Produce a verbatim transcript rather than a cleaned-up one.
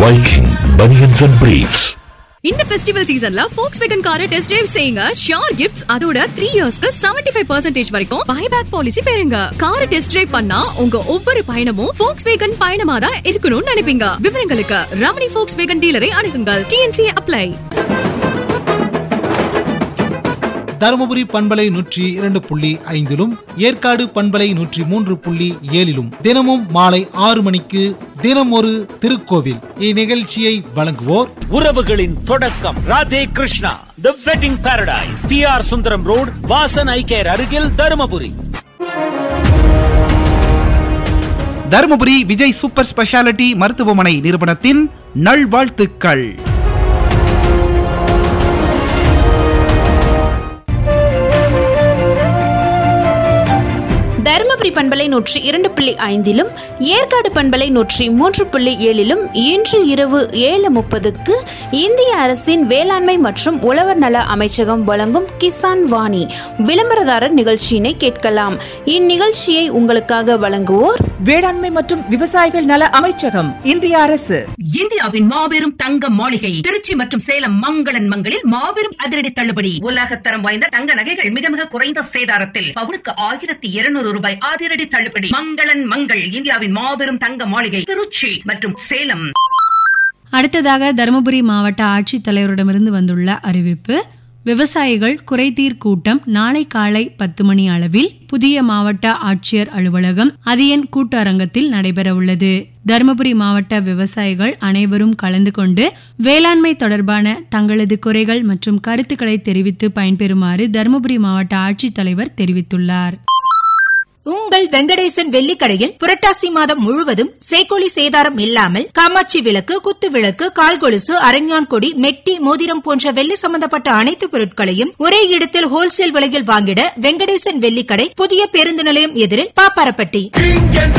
Viking Bunions and Briefs. இந்த festival சீசன்ல Volkswagen காரை டெஸ்ட் டிரைவ் செய்யுங்க. ஷியோர் கிஃப்ட்ஸ் அதோட த்ரீ இயர்ஸ்க்கு செவன்டி ஃபைவ் பர்சன்டேஜ் வரைக்கும் பைபேக் பாலிசி பெறுங்க. காரை டெஸ்ட் டிரைவ் பண்ணா உங்க ஒவ்வொரு பயணமும் Volkswagen பயணமா தான் இருக்கணும்னு நினைப்பீங்க. விவரங்களுக்கு Ramani Volkswagen டீலரை அணுகுங்கள். T N C apply. Dharmapuri பண்பலை நூற்றி இரண்டு புள்ளி ஐந்திலும் ஏற்காடு பண்பலை நூற்றி மூன்று புள்ளி ஏழிலும் தினமும் மாலை ஆறு மணிக்கு தினம் ஒரு திருக்கோவில் இந்நிகழ்ச்சியை வழங்குவோர் உறவுகளின் தொடக்கம் ராதே கிருஷ்ணா தி wedding Paradise, B R Sundaram road, Vasan ஐ கேர் அருகில், தருமபுரி. தருமபுரி விஜய் சூப்பர் ஸ்பெஷாலிட்டி மருத்துவமனை நிறுவனத்தின் நல்வாழ்த்துக்கள். தருமபுரி பண்பலை நூற்றி இரண்டு புள்ளி ஐந்திலும் ஏற்காடு பண்பலை நூற்றி மூன்று புள்ளி ஏழிலும் இன்று இரவு ஏழு முப்பதுக்கு இந்திய அரசின் வேளாண்மை மற்றும் உழவர் நல அமைச்சகம் வழங்கும் கிசான் வாணி விளம்பரதாரர் நிகழ்ச்சியினை கேட்கலாம். இந்நிகழ்ச்சியை உங்களுக்காக வழங்குவோர் வேளாண்மை மற்றும் விவசாயிகள் நல அமைச்சகம், இந்திய அரசு. இந்தியாவின் மாபெரும் தங்க மாளிகை திருச்சி மற்றும் சேலம் மங்களன் மங்களில் மாபெரும் அதிரடி தள்ளுபடி. உலகத்தரம் வாய்ந்த தங்க நகைகள் மிக மிக குறைந்த சேதாரத்தில் பவுனுக்கு ஆயிரத்தி இருநூறு ரூபாய் அதிரடி தள்ளுபடி. மங்களன் மங்கள், இந்தியாவின் மாபெரும் தங்க மாளிகை, திருச்சி மற்றும் சேலம். அடுத்ததாக தருமபுரி மாவட்ட ஆட்சித்தலைவரிடமிருந்து வந்துள்ள அறிவிப்பு. விவசாயிகள் குறைதீர் கூட்டம் நாளை காலை பத்து மணி அளவில் புதிய மாவட்ட ஆட்சியர் அலுவலகம் அதியன் கூட்டரங்கத்தில் நடைபெற உள்ளது. தருமபுரி மாவட்ட விவசாயிகள் அனைவரும் கலந்து கொண்டு வேளாண்மை தொடர்பான தங்களது குறைகள் மற்றும் கருத்துக்களை தெரிவித்து பயன்பெறுமாறு தருமபுரி மாவட்ட ஆட்சித்தலைவர் தெரிவித்துள்ளார். உங்கள் வெங்கடேசன் வெள்ளிக்கடையில் புரட்டாசி மாதம் முழுவதும் சேக்கோலி சேதாரம் இல்லாமல் காமாட்சி விளக்கு, குத்து விளக்கு, கால்கொலுசு, அரஞ்ஞான் கொடி, மெட்டி, மோதிரம் போன்ற வெள்ளி சம்பந்தப்பட்ட அனைத்து பொருட்களையும் ஒரே இடத்தில் ஹோல்சேல் விலையில் வாங்கிட வெங்கடேசன் வெள்ளிக்கடை, புதிய பேருந்து நிலையம் எதிரில், பாப்பாரப்பட்டி.